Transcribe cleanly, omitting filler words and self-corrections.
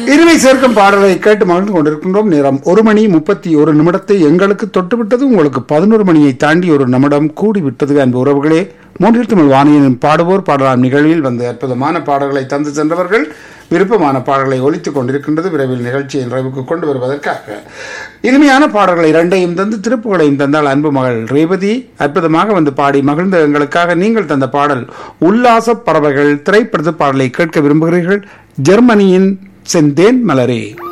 இருமை சேர்க்கும் பாடலை கேட்டு மகிழ்ந்து கொண்டிருக்கின்றோம். நேரம் 1:31 எங்களுக்கு தொட்டுவிட்டது. உங்களுக்கு 11 மணியை தாண்டி ஒரு நிமிடம் கூடிவிட்டது. அன்பு உறவுகளே, மூன்றில் தமிழ் வாணியின் பாடுவோர் பாடலாம் நிகழ்வில் வந்து அற்புதமான பாடல்களை தந்து சென்றவர்கள் விருப்பமான பாடல்களை ஒலித்துக் கொண்டிருக்கின்றது. விரைவில் நிகழ்ச்சியை நிறைவுக்கு கொண்டு வருவதற்காக இனிமையான பாடல்களை இரண்டையும் தந்து திருப்புகளையும் தந்தால் அன்பு மகள் ரேவதி அற்புதமாக வந்து பாடி மகிழ்ந்த எங்களுக்காக நீங்கள் தந்த பாடல் உல்லாச பறவைகள் திரைப்படத்து பாடலை கேட்க விரும்புகிறீர்கள். ஜெர்மனியின் செந்தேன் மலரே.